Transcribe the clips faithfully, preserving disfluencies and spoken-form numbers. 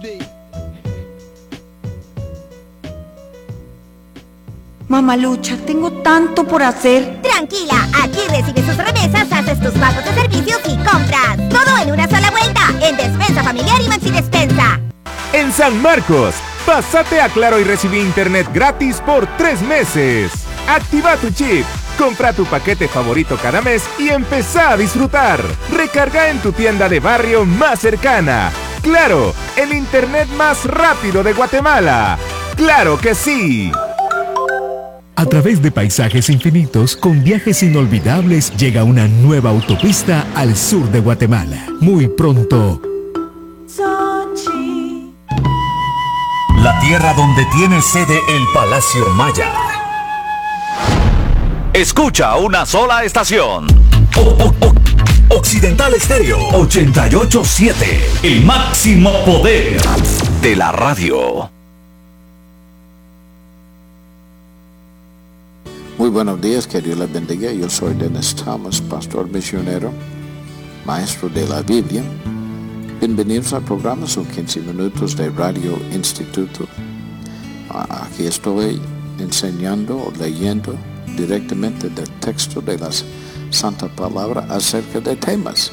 Mamalucha, tengo tanto por hacer. Tranquila, aquí recibes tus remesas, haces tus pagos de servicios y compras. Todo en una sola vuelta, en Despensa Familiar y Maxi Despensa. En San Marcos, pásate a Claro y recibí internet gratis por tres meses. Activa tu chip, compra tu paquete favorito cada mes y empezá a disfrutar. Recarga en tu tienda de barrio más cercana. Claro, el internet más rápido de Guatemala. ¡Claro que sí! A través de paisajes infinitos, con viajes inolvidables, llega una nueva autopista al sur de Guatemala. Muy pronto. Sochi. La tierra donde tiene sede el Palacio Maya. Escucha una sola estación. O- o- o- Occidental Estéreo ochenta y ocho punto siete. El máximo poder de la radio. Muy buenos días, que Dios les bendiga. Yo soy Dennis Thomas, pastor misionero, maestro de la Biblia. Bienvenidos al programa, son quince minutos de Radio Instituto. Aquí estoy enseñando o leyendo directamente del texto de la Santa Palabra acerca de temas.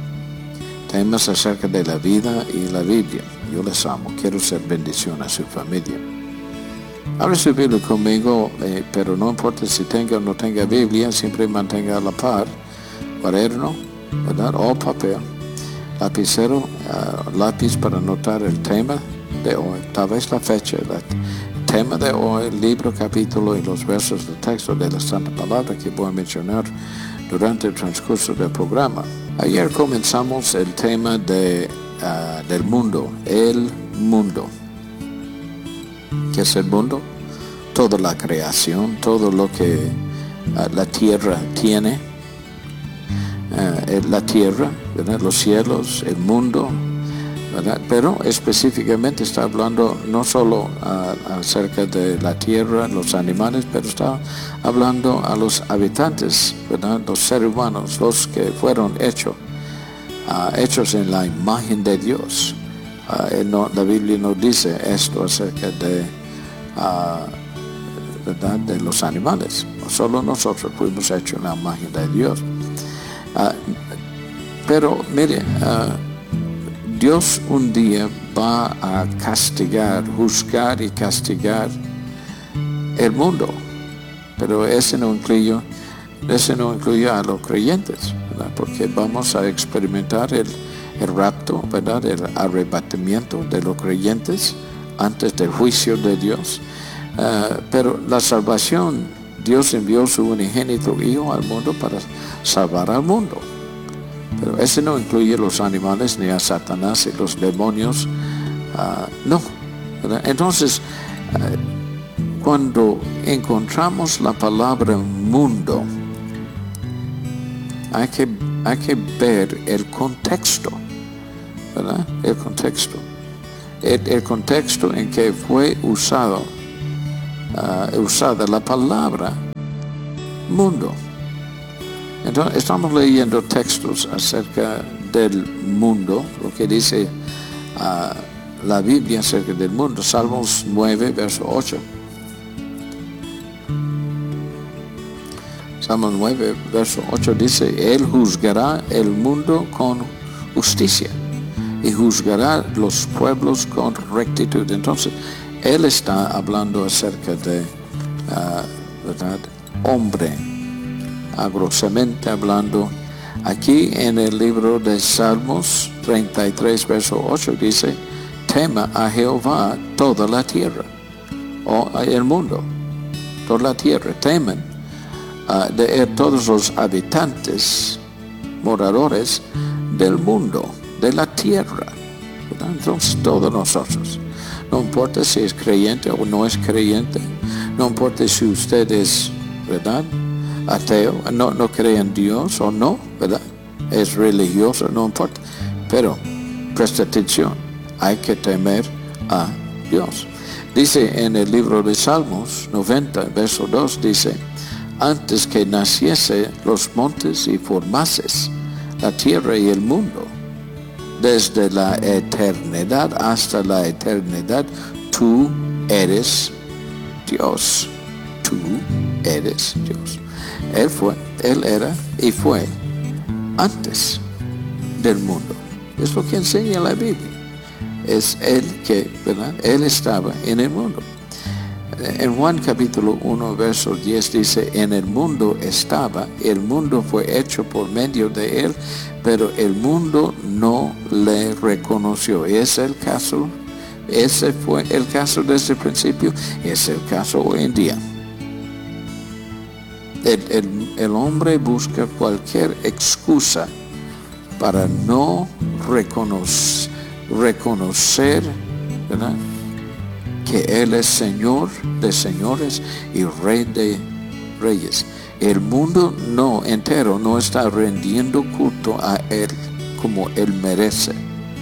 Temas acerca de la vida y la Biblia. Yo les amo, quiero ser bendición a su familia. Abre su Biblia conmigo, eh, pero no importa si tenga o no tenga Biblia, siempre mantenga a la par, cuaderno, ¿verdad? O papel, lapicero, uh, lápiz para anotar el tema de hoy, tal vez la fecha, el tema de hoy, el libro, capítulo y los versos del texto de la Santa Palabra que voy a mencionar durante el transcurso del programa. Ayer comenzamos el tema de, uh, del mundo, el mundo. ¿Qué es el mundo? Toda la creación, todo lo que uh, la tierra tiene, uh, la tierra, ¿verdad? Los cielos, el mundo, ¿verdad? Pero específicamente está hablando no solo uh, acerca de la tierra, los animales, pero está hablando a los habitantes, ¿verdad? Los seres humanos, los que fueron hechos, uh, hechos en la imagen de Dios. Uh, no, la Biblia nos dice esto acerca de, uh, ¿verdad? De los animales. No solo nosotros fuimos hechos en la imagen de Dios. Uh, pero mire, uh, Dios un día va a castigar, juzgar y castigar el mundo. Pero ese no incluye, ese no incluye a los creyentes, ¿verdad? Porque vamos a experimentar el el rapto, ¿verdad? El arrebatamiento de los creyentes antes del juicio de Dios. Uh, pero la salvación, Dios envió su unigénito Hijo al mundo para salvar al mundo. Pero ese no incluye los animales ni a Satanás y los demonios. Uh, no, ¿verdad? Entonces, uh, cuando encontramos la palabra mundo, hay que, hay que ver el contexto. ¿Verdad? El contexto. El, el contexto en que fue usado, uh, usada la palabra mundo. Entonces, estamos leyendo textos acerca del mundo, lo que dice uh, la Biblia acerca del mundo. Salmos nueve, verso ocho. Salmos nueve, verso ocho dice: Él juzgará el mundo con justicia y juzgará los pueblos con rectitud. Entonces, Él está hablando acerca de, uh, ¿verdad? Hombre, uh, grosamente hablando. Aquí en el libro de Salmos treinta y tres, verso ocho dice: tema a Jehová toda la tierra, o el mundo, toda la tierra, temen uh, de él todos los habitantes, moradores del mundo, de la tierra, ¿verdad? Entonces todos nosotros, no importa si es creyente o no es creyente, no importa si usted es, ¿verdad?, ateo, no, no cree en Dios o no, ¿verdad?, es religioso, no importa, pero presta atención, hay que temer a Dios. Dice en el libro de Salmos noventa, verso dos, dice: antes que naciese los montes y formases la tierra y el mundo, desde la eternidad hasta la eternidad, tú eres Dios. Tú eres Dios. Él fue, Él era y fue antes del mundo. Es lo que enseña la Biblia. Es Él que, ¿verdad? Él estaba en el mundo. En Juan capítulo uno, verso diez dice, en el mundo estaba, el mundo fue hecho por medio de Él, pero el mundo no le reconoció. Y es el caso, ese fue el caso desde el principio, es el caso hoy en día. El, el, el hombre busca cualquier excusa para no reconocer, reconocer, ¿verdad?, que Él es Señor de señores y Rey de reyes. El mundo no entero no está rendiendo culto a Él como Él merece,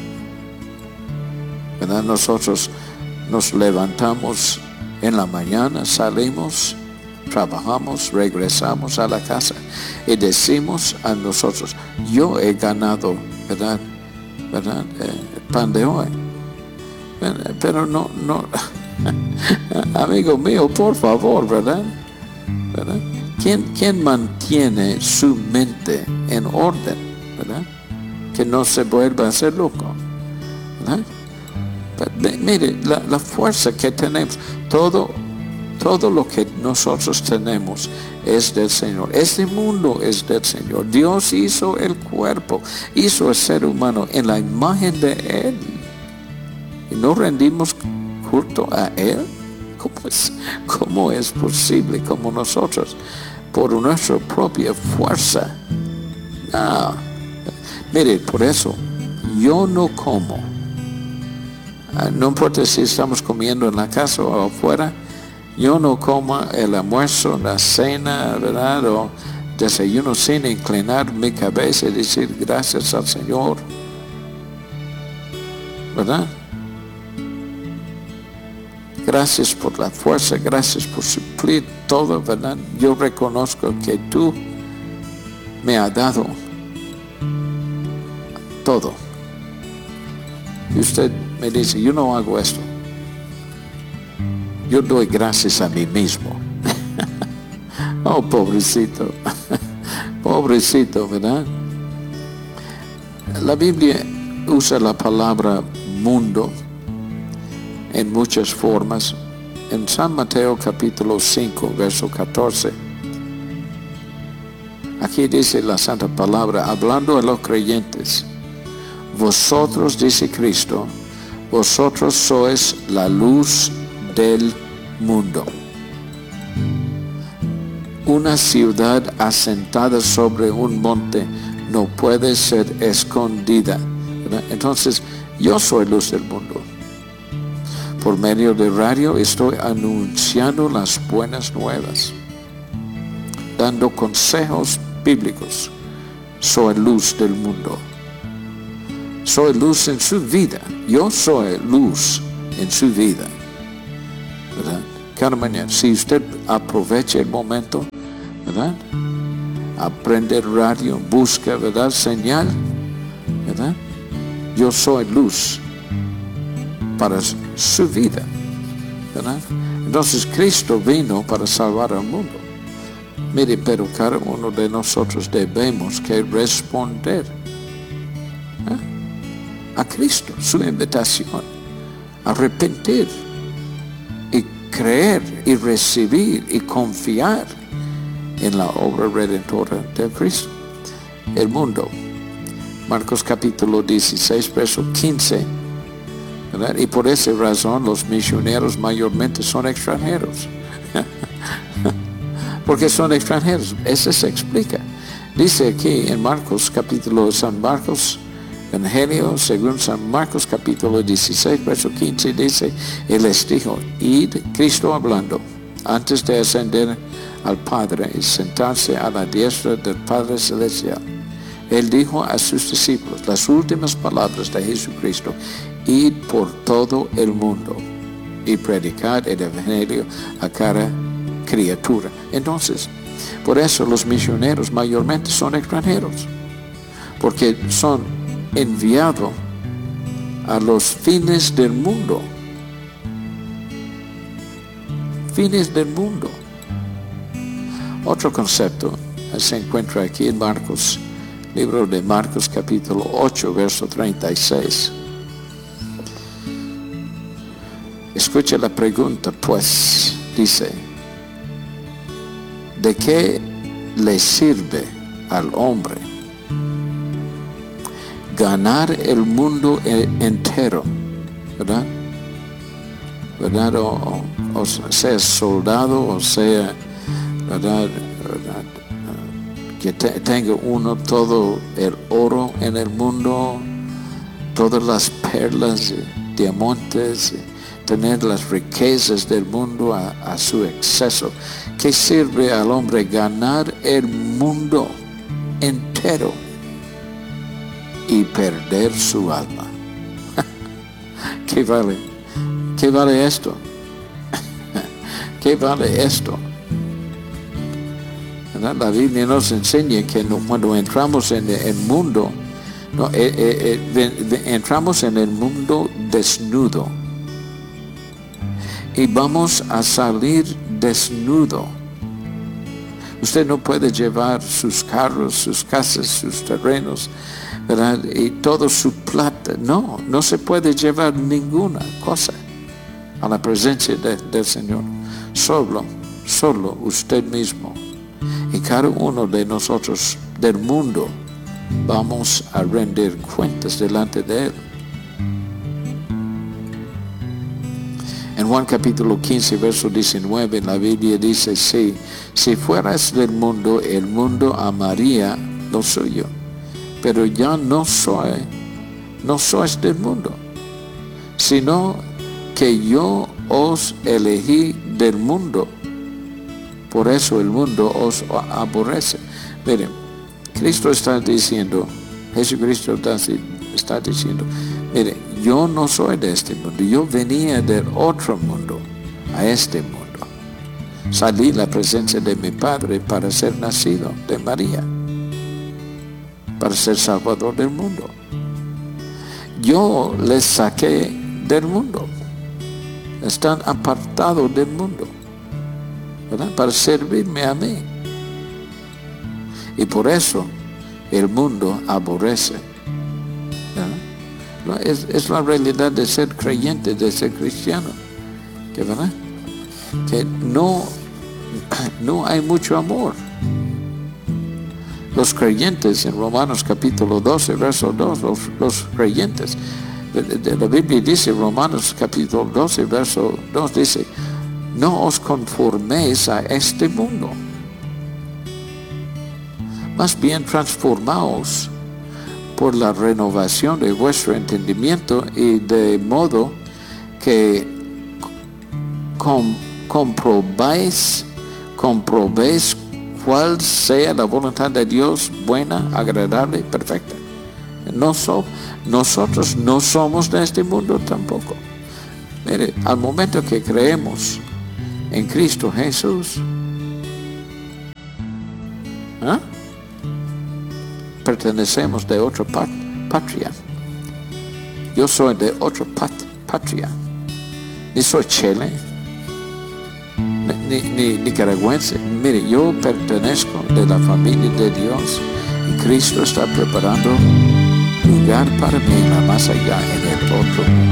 ¿verdad? Nosotros nos levantamos en la mañana, salimos, trabajamos, regresamos a la casa y decimos a nosotros, yo he ganado, ¿verdad? ¿verdad? Eh, el pan de hoy. Pero no, no, amigo mío, por favor, ¿verdad? ¿verdad? ¿Quién, quién mantiene su mente en orden, ¿verdad? Que no se vuelva a ser loco, ¿verdad? Pero, mire, la, la fuerza que tenemos, todo, todo lo que nosotros tenemos es del Señor. Este mundo es del Señor. Dios hizo el cuerpo, hizo el ser humano en la imagen de Él. Y no rendimos culto a Él. ¿Cómo es, cómo es posible? Como nosotros, por nuestra propia fuerza. No. Mire, por eso, yo no como. No importa si estamos comiendo en la casa o afuera, yo no como el almuerzo, la cena, ¿verdad? O desayuno sin inclinar mi cabeza y decir gracias al Señor, ¿verdad? Gracias por la fuerza, gracias por suplir todo, ¿verdad? Yo reconozco que tú me has dado todo. Y usted me dice, yo no hago esto. Yo doy gracias a mí mismo. Oh, pobrecito. Pobrecito, ¿verdad? La Biblia usa la palabra mundo en muchas formas. En San Mateo capítulo cinco, verso catorce. Aquí dice la Santa Palabra, hablando a los creyentes. Vosotros, dice Cristo, vosotros sois la luz del mundo. Una ciudad asentada sobre un monte no puede ser escondida, ¿verdad? Entonces, yo soy luz del mundo. Por medio de radio estoy anunciando las buenas nuevas, dando consejos bíblicos. Soy luz del mundo. Soy luz en su vida. Yo soy luz en su vida, ¿verdad? Cada mañana, si usted aprovecha el momento, ¿verdad? Aprende radio, busca, ¿verdad? Señal, ¿verdad? Yo soy luz para su vida, ¿verdad? Entonces Cristo vino para salvar al mundo. Mire, pero cada uno de nosotros debemos que responder ¿eh? a Cristo, su invitación, arrepentir y creer y recibir y confiar en la obra redentora de Cristo. El mundo, Marcos capítulo dieciséis, verso quince, ¿verdad? Y por esa razón los misioneros mayormente son extranjeros. Porque son extranjeros. Eso se explica. Dice aquí en Marcos capítulo San Marcos, Evangelio según San Marcos capítulo dieciséis, verso quince, dice, Él les dijo, id, Cristo hablando, antes de ascender al Padre y sentarse a la diestra del Padre Celestial. Él dijo a sus discípulos las últimas palabras de Jesucristo, id por todo el mundo y predicad el Evangelio a cada criatura. Entonces, por eso los misioneros mayormente son extranjeros, porque son enviados a los fines del mundo. Fines del mundo. Otro concepto se encuentra aquí en Marcos, libro de Marcos capítulo ocho, verso treinta y seis. Escucha la pregunta, pues, dice, ¿de qué le sirve al hombre ganar el mundo entero? ¿Verdad? ¿Verdad? O, o, o sea soldado, o sea, ¿verdad? ¿Verdad? Que te, tenga uno todo el oro en el mundo, todas las perlas, diamantes, tener las riquezas del mundo a, a su exceso. ¿Qué sirve al hombre ganar el mundo entero y perder su alma? ¿Qué vale? ¿Qué vale esto? ¿Qué vale esto? ¿Verdad? La Biblia nos enseña que no, cuando entramos en el mundo, no, eh, eh, eh, de, de, entramos en el mundo desnudo. Y vamos a salir desnudo. Usted no puede llevar sus carros, sus casas, sus terrenos, ¿verdad? Y toda su plata. No, no se puede llevar ninguna cosa a la presencia de, del Señor. Solo, solo usted mismo. Y cada uno de nosotros del mundo vamos a rendir cuentas delante de Él. En Juan capítulo quince, verso diecinueve, la Biblia dice, sí, si fueras del mundo, el mundo amaría lo suyo. Pero ya no soy, no sois del mundo, sino que yo os elegí del mundo. Por eso el mundo os aborrece. Miren, Cristo está diciendo, Jesucristo está diciendo, mire, yo no soy de este mundo, yo venía del otro mundo a este mundo. Salí la presencia de mi Padre para ser nacido de María, para ser salvador del mundo. Yo les saqué del mundo, están apartados del mundo, ¿verdad? Para servirme a mí. Y por eso el mundo aborrece. No, es, es la realidad de ser creyente, de ser cristiano, que verdad que no, no hay mucho amor. Los creyentes en Romanos capítulo doce, verso dos, los, los creyentes de, de la Biblia dice, Romanos capítulo doce, verso dos, dice, no os conforméis a este mundo, más bien transformaos por la renovación de vuestro entendimiento, y de modo que com, comprobáis, comprobéis cuál sea la voluntad de Dios, buena, agradable y perfecta. No so, nosotros no somos de este mundo tampoco. Mire, al momento que creemos en Cristo Jesús, ¿ah? pertenecemos de otra pat patria. Yo soy de otra pat patria. Ni soy chile, ni, ni nicaragüense. Mire, yo pertenezco de la familia de Dios, y Cristo está preparando lugar para mí, más allá en el otro mundo.